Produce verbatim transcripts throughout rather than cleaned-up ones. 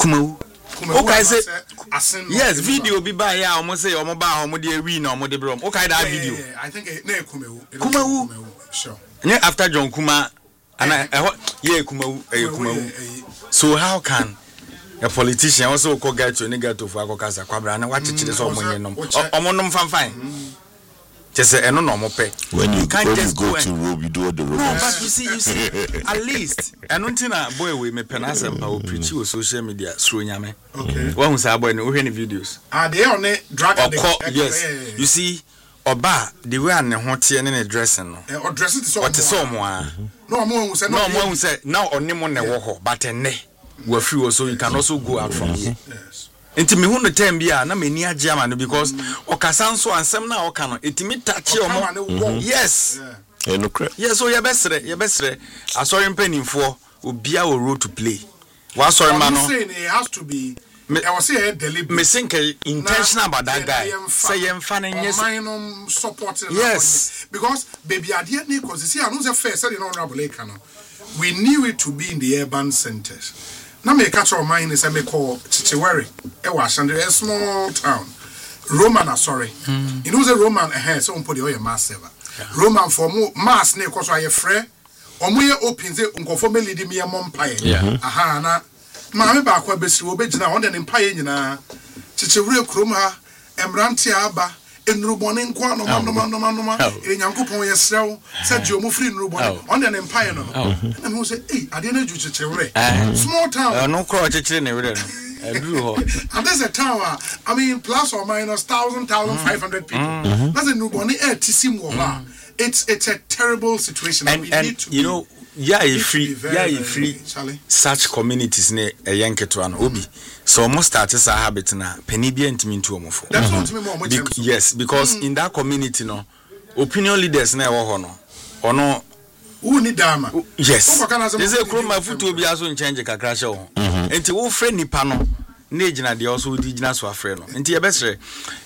Kumawu. Okay, say yes, video be by ya almost say almost by almost the arena almost the brom. Okay, that video. I think ne Kumawu. Kumawu. Sure. Yeah, after John Kuma and I yeah Kumawu Kumawu. So how can a politician also go get to negative for Akokasa Kwabra and watch it is all money no. Omonom fan fine. Just say no normal pay. When you can't when just you go, go to road, you do the road. No, but you see, you see, at least I don't think a boy we me penasa will preach you social media through nyame. Okay. One who say boy no any videos. Ah, they on the drag and yes. You see, Oba the way and ho tie ne dressing no. Or dressing so. What is so mo No more who say no more who say now on name on the wo but enne we free so you can also go out from here. Yes. Enti me hu no time bia na me ni age ama no because okasa nso ansem na oka no etimi touch omo yes eh no cre yes so ye besre ye besre asori mpanimfo obia wo role to play wa asori ma no it has to be I was say deliberate me think intentional about that guy say ye mfa na yes support yes because baby ade na cause see I know say first say the honorable Eka no we knew it to be in the urban centers. Na me catch our mind is a me call Chichiweri. E was under a small town. Roman, sorry. You know the Roman ahead, so put the oil massive. Roman for more mass ne cause I a free. Or more open the uncle for me leading me a mumpire. Aha, na. Mammy back where Bessie will be now on an empire in a Chichiweri Kruma, Embrantiaba. In Rubon in Quan, no man, no man, no man, no man, in Yankupon, yes, so said you move in Rubon on an empire. And who said, hey, I didn't do Chichiweri. Small town, no crotch in it. And there's a tower, I mean, plus or minus thousand, thousand five hundred people. That's a Rubon air to see more. It's it's a terrible situation. And, and you know, yeah, if free, yeah, if free, such communities ne a yanketo an obi. So almost started a habit na penibia intimi ntu omofo. That's what me more Be- yes, because mm. in that community no opinion leaders na ewo ho no. Ono who need dama. Yes. They say kroma futu obi aso nchange kakra hye ho. Enti wo frɛ nipa no na ejina de also di jina so afrɛ no. Enti ye besre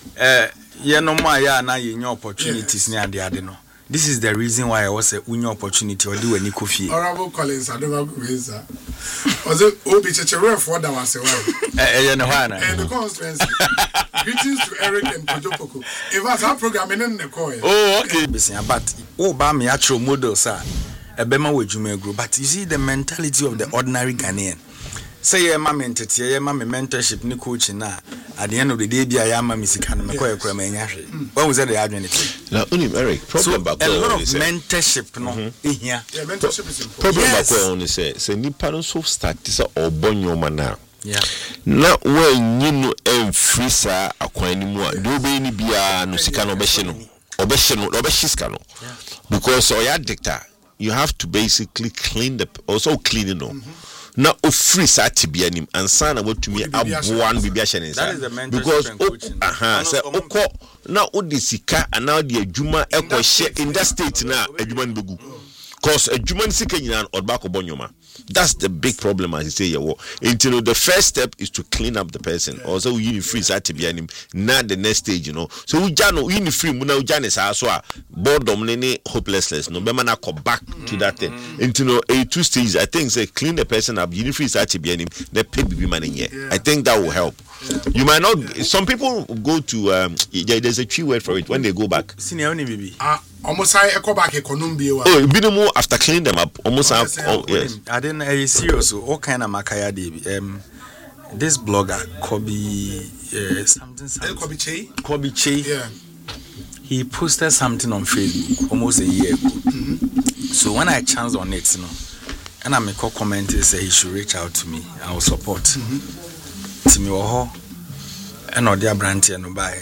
eh ye no ma ya na ye nya opportunities ne ade ade no. This is the reason why I was a unya opportunity or do any coffee. Honorable Collins, I don't know who is that. Was it Obi Chichiweri for that was a well? Eh, no, and the constituency. Greetings to Eric and Kojopoko. If I have programming in the coin. Oh, okay. But oh, by me actual model, sir. A Bema Wejume group. But you see the mentality of the ordinary Ghanaian. Say, a mammy entity, a mammy mentorship, ni coaching now. At the end of the day, be a yama misikan, Makoya Kramayashi. What was that the argument? Now, only Eric, problem so, a lot of mentorship, no, in here. Yeah, mentorship is important. Problem back where only say, say, ni parents so start this or bonyo mana. Yeah. Now, when you know, and freezer, a coin more, do be any beer, no sikano beshino, obeshino, obeshiskano. Because or your dictator, you have to basically clean the, also clean it. Na ofri sa tibianim ansa na watumi aboan bibia hye that is the mentorship because coaching aha say okọ na odisika ana de adwuma ekọ in that state na adwuma nbegu cause adwuma nsika nyina odba ko bonyoma. That's the big problem, as you say. Until you know, the first step is to clean up the person. Yeah. Also, we need free to be him. Not the next stage, you know. So we jano we need free. Muna ujane sa aswa boredom nene hopelessness. No, remember na go back to that thing. Until you know, a two stages. I think say clean the person up. You need free to be him. They pay baby money here. I think that will help. Yeah. You might not. Some people go to. Um, there's a tree word for it when they go back. Senior baby. Ah. Almost I echo back economy. Oh, been after cleaning them up. Almost have, oh, yes. I didn't a serious all kind of makaya de um this blogger Kobe uh, something something Kobe Che Kobe Che yeah he posted something on Facebook almost a year ago. Mm-hmm. So when I chanced on it, you know, and I make a comment and say he should reach out to me, I will support. Mm-hmm. To me oh and or dear Branty no buy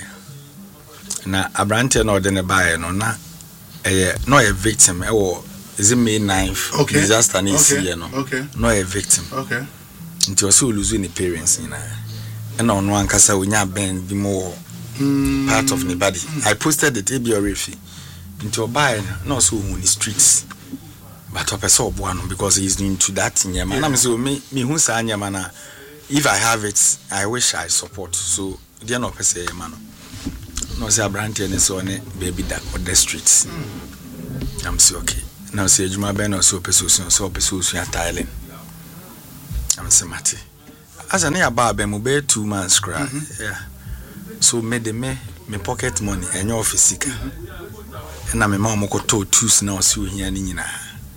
na Abranty no de buy no na eh no a victim eh is it May ninth? Okay. Disaster this okay. year, no. Okay. No a victim. Okay. Until so losing the parents, you know. And on one casa we nya ben be more mm. part of the body. Mm. I posted the A B R F into buy no so on the streets. But a person one because he's into that in Yemen. I'm so me me who say Yemana. If I have it, I wish I support. So they no person man. No say Branty and so on baby that on the streets. Mm. I'm so okay. Now say Juma Ben or so person so person Thailand. I'm say Mati. as an ya ba be mo be two months cry. Yeah. So me de me me pocket money and your physical. And I'm a mom ko to tools now see here ni nyina.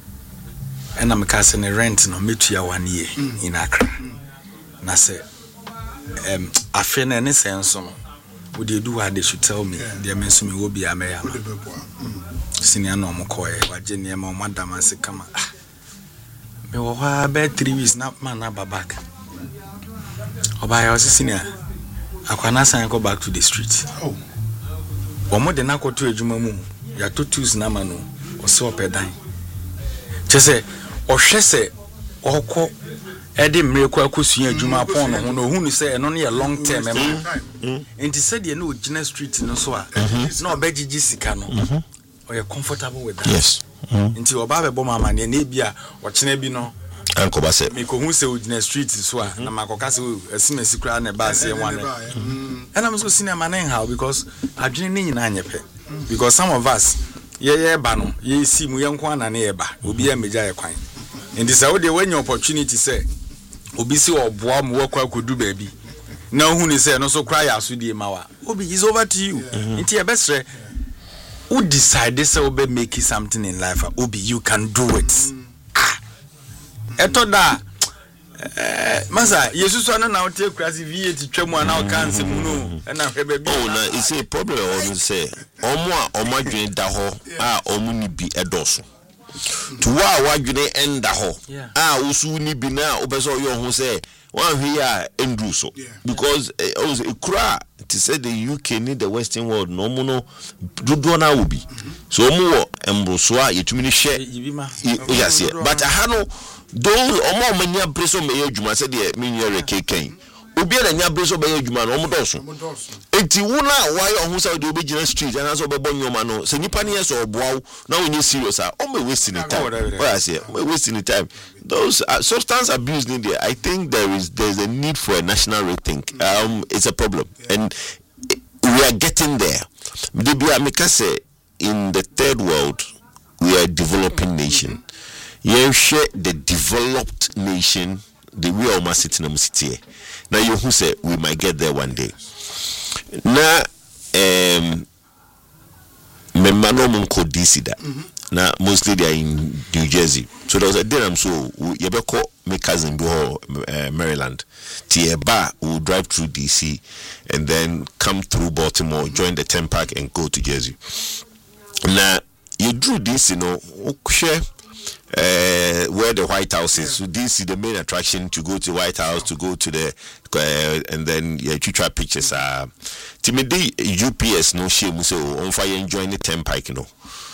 And I'm casting a rent no metua one year in Accra. Na say um I feel any sense no. Would they do what they should tell me? They mention me will be a mayor. Senior no mo koy wa jeni ma madam ase kama. Me wo ha be three weeks na man na back. Oba ya senior. Akwana san go back to the street. Oh. Omo de na koto adwuma mu. Ya to twos na ma no. O se opedan. Che se o hwe se okọ ede mreku akosua adwuma pon no ho no hu ni se eno no ye long term e ma. Enti se de na ogina street no so a na obegigi sika no. Or you're comfortable with that. Yes. Until Oba Boma man, and Nebia or Chinebino. Uncle Bassett. Make who say in the street is what Namakokas, a similar secret and a bass and one. And I'm so seeing a man how because I've been in Nanya. Because some of us, yeah, yeah, Bano, ye see Muyankwan and Eba, will be a major quine. And this how they when your opportunity say, Obisi or Boam work could do baby. Now who is say, no so cry as with the Mawa. Obi is over to you. Into your best. Who decide this will be making something in life? Obi, you can do it. Mm. Ah, eto da. Eh, masa, Jesus wana na ote krasi V eight twemu ana o kan se mu no. E na hwebe bi. Oh, na it's a problem or say. Omo a omo dwen da ho, a omo ni bi edoso. To wa wa dwen enda ho. Ah, usu ni bi na obeso yo ho say. One here endru so because it was a cry to say the U K need the Western world no mono do na will be so mo embrosoa yetumi share yes but I had those omo mania preso me adwuma say the me nyere keken obi na nya preso be adwuma no omo doso enti wona why ohun say the obegina street and so be bonyoma no say nipa ne yeso oboawo na onye serious ah omo wasting the time what I say wasting the time those uh, substance abuse in there. I think there is there's a need for a national rethink. Um, it's a problem, yeah. And it, we are getting there. In the third world, we are a developing nation. You share the developed nation, the way our city in city. Now you who say we might get there one day. Now, um, me mano munko D C da. Now mostly they are in New Jersey. So there was a day I'm so yebeko my cousin do uh, Maryland. Tieba will drive through D C and then come through Baltimore, join the Turnpike and go to Jersey. Now you drew this, you know, share uh, where the White House is. So this is the main attraction to go to the White House, to go to the uh, and then yeah, you try pictures. Uh, Timidi U P S no shame so on fire enjoying the Turnpike, you know.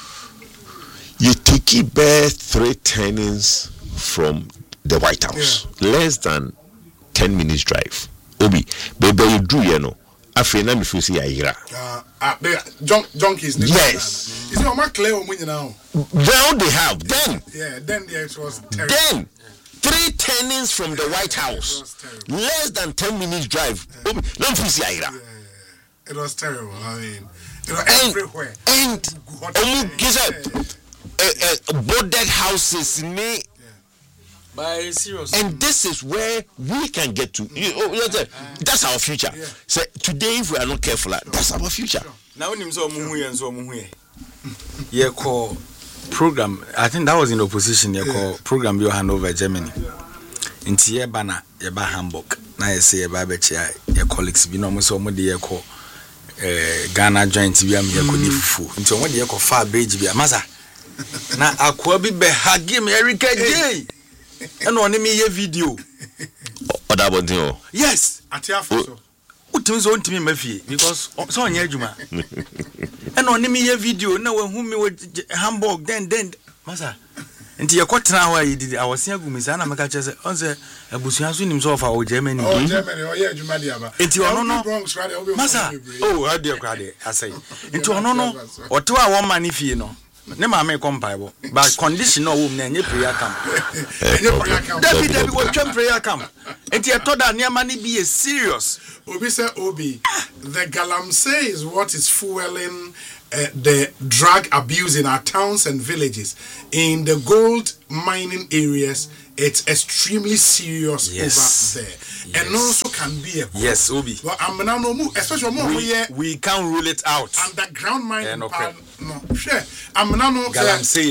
You take it back three turnings from the White House, yeah. Less than ten minutes drive. Obi, baby, you do, you know. After na me feel see ayira. Uh, uh, junk, junkies. Yes. Is it on my clear when you now? Now they have. Then. Yeah. Then yeah, it was terrible. Then three turnings from yeah, the White House, less than ten minutes drive. Yeah. Obi, na me feel see ayira. Yeah. It was terrible. I mean, it was and, everywhere. And omu giza. Uh, uh, boarded houses me, by serious, and this is where we can get to. You, oh, you know, that's our future. Yeah. So today, if we are not careful, sure. That's our future. Now, when you saw Muhuye and so Muhuye, you call program. I think that was in opposition. You call yeah. Program your hand over Germany. In Tia Bana, you buy Hamburg. Now you say you buy Bechia, your colleagues. You know, most of them you call Ghana joint. We are here called Ifu. Into what you call far bridge. We are Maza. Na akwa bi be hagi me Erika J. And on me ye video. Oda bontin o. Yes, atiafo so. Utim so ntimi mafie because so onye adwuma. And on me ye video na we hu me Hamburg then then masa. Nti ye kwotena ho ayi didi awose agumisa na meka chese on se abusuan so nim so ofa o Germany. Oh Germany o ye adwuma dia ba. Nti ono no. Masa. Oh, how dey kwade asai. Nti ono no oto a won mani fie no. Ne ma me compile but condition no wo na nye prayer camp. Nye prayer camp. David David wo twem prayer camp. Enti e to da ne ma ne be serious. Obi say Obi, the galamsey is what is fueling uh, the drug abuse in our towns and villages. In the gold mining areas it's extremely serious yes. over there. Yes. And also can be a yes, Obi. Well, I'm now no move, especially more we, we can't rule it out. Underground mine. Yeah, no, okay. No, sure. I'm now no. Say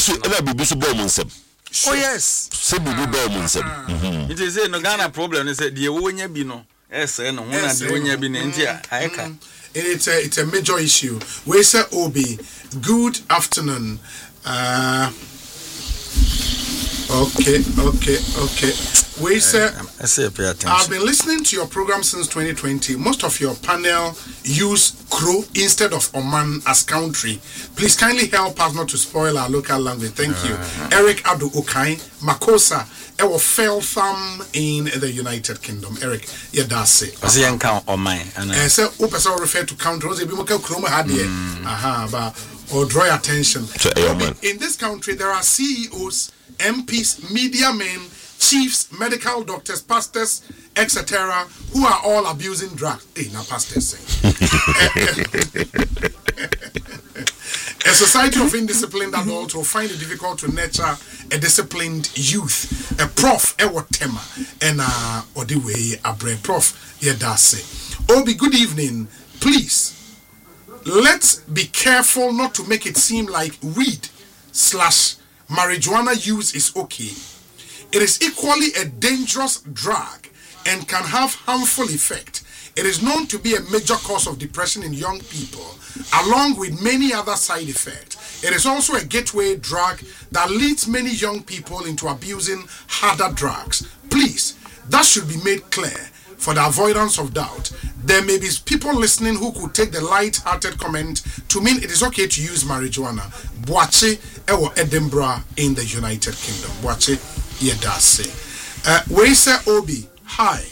oh yes. Say bibi ba mo nsem. It is no Ghana problem. They say the wonya bi no. Yes, no. Una the wonya bi na nti a eka. It's a it's a major issue. We say Obi. Good afternoon. Uh. Okay, okay, okay. We say, I say pay attention. I've been listening to your program since twenty twenty. Most of your panel use Kro instead of Oman as country. Please kindly help us not to spoil our local language. Thank you. Uh-huh. Eric Adu Okai, Makosa, Ewo Feltham in the United Kingdom. Eric, yeah, that's it. Was he count Oman? And so, Opesa refer to country. Was it Bimoka Kroma Hadie? Aha, but or draw attention. In this country, there are C E Os, M Ps, media men, chiefs, medical doctors, pastors, et cetera, who are all abusing drugs. Hey, now pastors say. A society of indisciplined adults will find it difficult to nurture a disciplined youth. A prof, a whatever, and uh, or the way a brain prof, yeah, that's it. Obi, good evening. Please, let's be careful not to make it seem like weed slash marijuana use is okay. It is equally a dangerous drug and can have harmful effect. It is known to be a major cause of depression in young people, along with many other side effects. It is also a gateway drug that leads many young people into abusing harder drugs. Please, that should be made clear for the avoidance of doubt. There may be people listening who could take the light-hearted comment to mean it is okay to use marijuana. Boache ewo Edinburgh in the United Kingdom. Boache yedase. Uh, we say Obi, hi.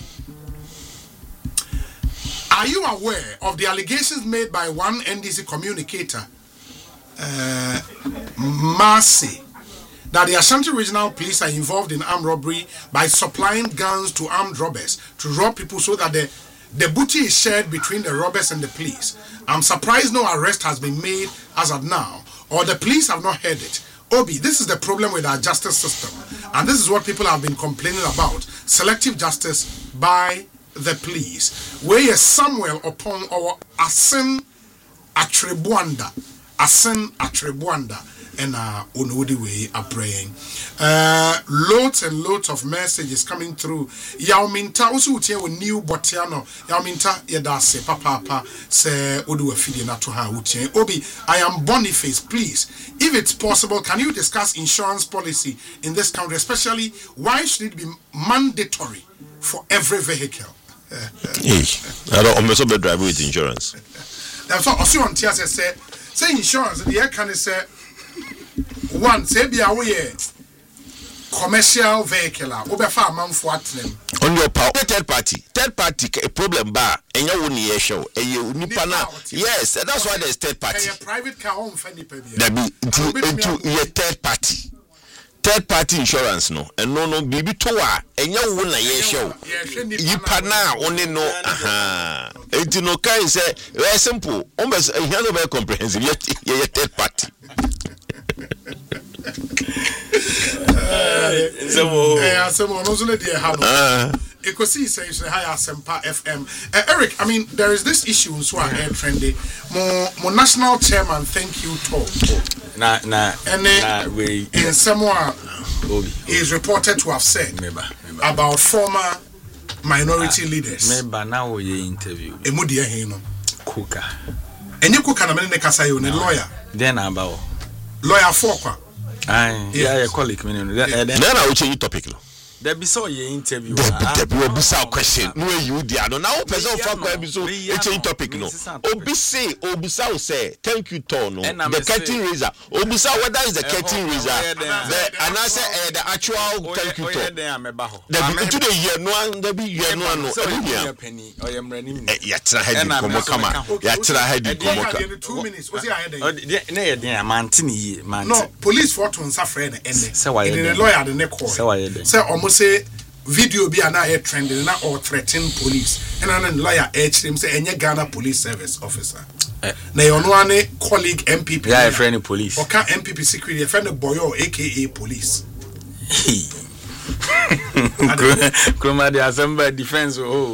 Are you aware of the allegations made by one N D C communicator, uh, Marcy, that the Ashanti Regional Police are involved in armed robbery by supplying guns to armed robbers to rob people so that the, the booty is shared between the robbers and the police? I'm surprised no arrest has been made as of now, or the police have not heard it. Obi, this is the problem with our justice system, and this is what people have been complaining about: selective justice by the police. Where is Samuel upon our Asen Atrebuanda, Asen Atrebuanda, and uh, Unudi way are praying. Uh, loads and loads of messages coming through. Yauminta also utie with new Botiano. Yauminta yedase papa papa se odu afidi na to ha utie. Obi, I am Boniface. Please, if it's possible, can you discuss insurance policy in this country, especially why should it be mandatory for every vehicle? Hey, I don't almost be drive with insurance. That's what also on Tia say. Say insurance. The air can say one. Say be away commercial vehicle. Obefa amount for them. On your power, third party, third party a problem bar, and you won't hear show. And you nipa now. Yes, that's why there's third party. A private car home for nipa. That be into into your third party. Third party insurance no and no no bibi to wa enya wo na ye show yipa na only no aha enti no kai say very simple almost e no very comprehensive ye third party eh asemo no so na dey ha no ekosi say say high asempa F M. uh, Eric, I mean there is this issue so I heard trendy mo mo national chairman thank you talk na na and na we in someone is reported to have said member, member. about former minority uh, leaders. Member now we interview emudi ehin no Kuka enye Kuka na me ne kasa yo ne lawyer then about lawyer for kwa ai yeah your colleague me no then na we change topic no there be so your interview there be a question no you dey no now person for kwa be so e change topic no obi say obusa say thank you to no the curtain raiser obusa whether is the curtain raiser the and I say the actual thank you to there be to the year no there be year no no e penny or your mrani ya tra head komo kama ya tra head komo kama two minutes was he ahead na ye den amante ni ye man no police for to nsa frɛ na ene say why the lawyer the neck say why den say say video be na air trending na or threaten police and an lawyer urged him say enye Ghana police service officer eh. na your no one colleague M P P yeah friend police or can M P P security friend boyo aka police Ade- Kuroma de assemble defense oh